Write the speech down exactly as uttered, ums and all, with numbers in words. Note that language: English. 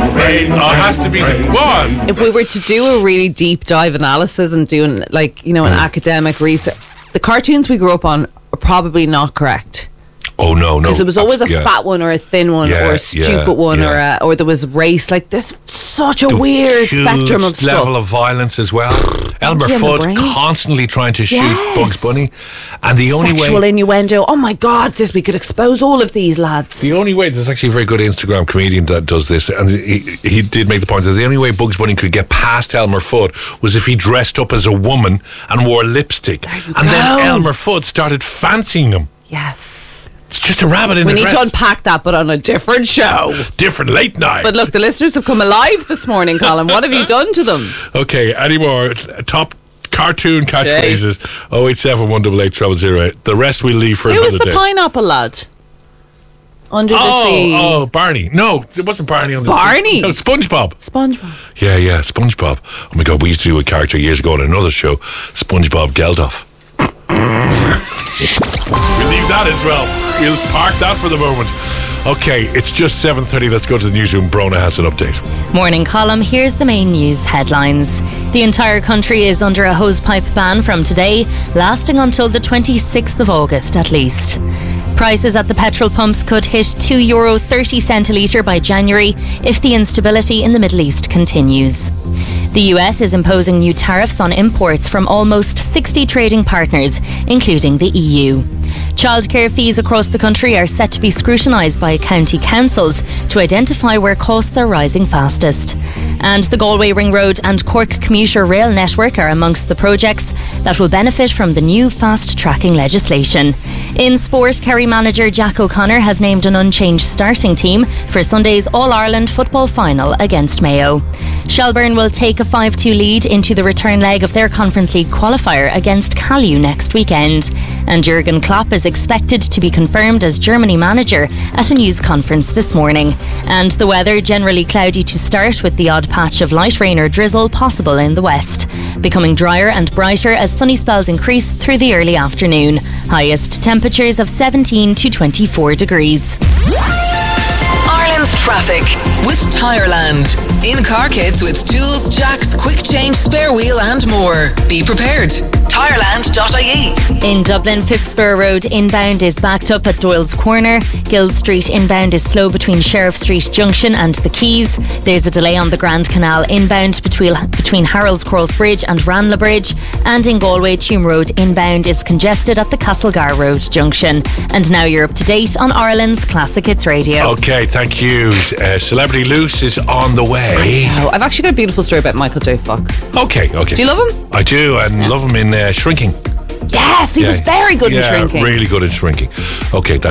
rain. Oh, it has to be the one. If we were to do a really deep dive analysis and doing, like, you know, an mm. academic research, the cartoons we grew up on are probably not correct. Oh no, no! Because it was always a yeah. fat one or a thin one yeah, or a stupid yeah, one yeah. or a, or there was race. Like, there's such a the weird huge spectrum of stuff. level of violence as well. Elmer Fudd constantly trying to shoot yes. Bugs Bunny, and the only Sexual way innuendo. Oh my God! This we could expose all of these lads. The only way there's actually a very good Instagram comedian that does this, and he he did make the point that the only way Bugs Bunny could get past Elmer Fudd was if he dressed up as a woman and wore lipstick, and go. then Elmer Fudd started fancying him. Yes. It's just a rabbit in we a need dress. to unpack that, but on a different show. Different late night. But look, the listeners have come alive this morning, Colin. What have you done to them? Okay, any more top cartoon catchphrases? oh eight seven one eight eight zero zero eight. The rest we'll leave for Who another was the day. pineapple lad? Under oh, the sea. Oh, Barney. No, it wasn't Barney on the Barney? sea. No, SpongeBob. SpongeBob. Yeah, yeah, SpongeBob. Oh my God, we used to do a character years ago on another show, SpongeBob Geldof. We'll leave that as well. We'll park that for the moment. Okay, it's just seven thirty. Let's go to the newsroom. Brona has an update. Morning column. Here's the main news headlines. The entire country is under a hosepipe ban from today, lasting until the twenty-sixth of August at least. Prices at the petrol pumps could hit two euro thirty cent a litre by January if the instability in the Middle East continues. The U S is imposing new tariffs on imports from almost sixty trading partners, including the E U. Childcare fees across the country are set to be scrutinised by county councils to identify where costs are rising fastest. And the Galway Ring Road and Cork commuter rail network are amongst the projects that will benefit from the new fast-tracking legislation. In sport, Kerry manager Jack O'Connor has named an unchanged starting team for Sunday's All-Ireland football final against Mayo. Shelburne will take a five two lead into the return leg of their Conference League qualifier against Callew next weekend. And Jurgen Klopp is expected to be confirmed as Germany manager at a news conference this morning. And the weather generally cloudy to start, with the odd patch of light rain or drizzle possible in the west, becoming drier and brighter as sunny spells increase through the early afternoon. Highest temperatures of seventeen to twenty-four degrees. Ireland's traffic with Tireland. In car kits with tools, jacks, quick change, spare wheel and more. Be prepared. Tireland dot I E. In Dublin, Phipsborough Road inbound is backed up at Doyle's Corner. Guild Street inbound is slow between Sheriff Street Junction and the Quays. There's a delay on the Grand Canal inbound between, between Harold's Cross Bridge and Ranelagh Bridge. And in Galway, Tuam Road inbound is congested at the Castlegar Road Junction. And now you're up to date on Ireland's Classic Hits Radio. Okay, thank you. Uh, Celebrity Loose is on the way. Oh, I've actually got a beautiful story about Michael J. Fox. Okay, okay. Do you love him? I do, and yeah. love him in uh, Shrinking. Yes, he yeah. was very good yeah, in Shrinking. Really good in Shrinking. Okay, that's